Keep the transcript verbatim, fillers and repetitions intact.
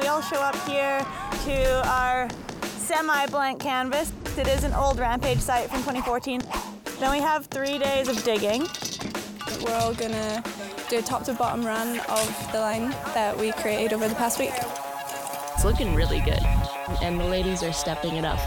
all show up here to our semi-blank canvas. It is an old Rampage site from twenty fourteen. Then we have three days of digging. We're all gonna do a top to bottom run of the line that we created over the past week. It's looking really good, and the ladies are stepping it up.